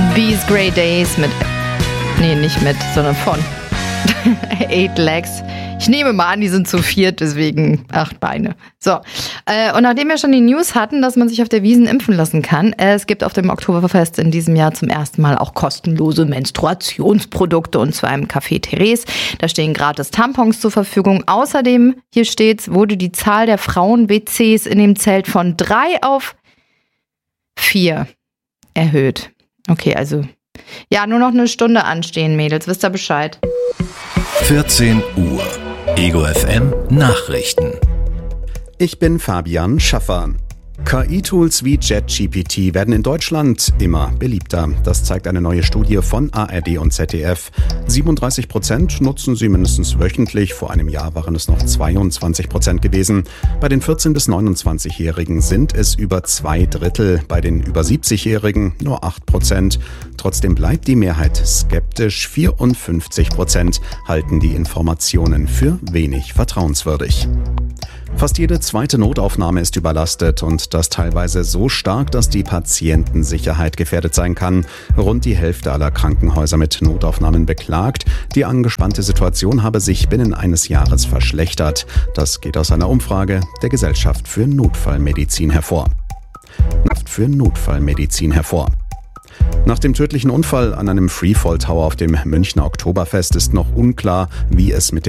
These Grey Days sondern von 8 Legs. Ich nehme mal an, die sind zu viert, deswegen 8 Beine. So, und nachdem wir schon die News hatten, dass man sich auf der Wiesn impfen lassen kann, es gibt auf dem Oktoberfest in diesem Jahr zum ersten Mal auch kostenlose Menstruationsprodukte, und zwar im Café Therese. Da stehen gratis Tampons zur Verfügung. Außerdem, hier steht's, wurde die Zahl der Frauen-WCs in dem Zelt von 3 auf 4 erhöht. Okay, also ja, nur noch eine Stunde anstehen, Mädels. Wisst ihr Bescheid? 14 Uhr. Ego FM Nachrichten. Ich bin Fabian Schaffer. KI-Tools wie ChatGPT werden in Deutschland immer beliebter. Das zeigt eine neue Studie von ARD und ZDF. 37% nutzen sie mindestens wöchentlich. Vor einem Jahr waren es noch 22% gewesen. Bei den 14- bis 29-Jährigen sind es über 2/3. Bei den über 70-Jährigen nur 8%. Trotzdem bleibt die Mehrheit skeptisch. 54% halten die Informationen für wenig vertrauenswürdig. Fast jede zweite Notaufnahme ist überlastet, und das teilweise so stark, dass die Patientensicherheit gefährdet sein kann. Rund die Hälfte aller Krankenhäuser mit Notaufnahmen beklagt, die angespannte Situation habe sich binnen eines Jahres verschlechtert. Das geht aus einer Umfrage der Gesellschaft für Notfallmedizin hervor. Nach dem tödlichen Unfall an einem Freefall Tower auf dem Münchner Oktoberfest ist noch unklar, wie es mit